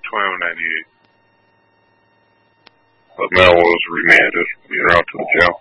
1298. But Mel was remanded, out to the jail.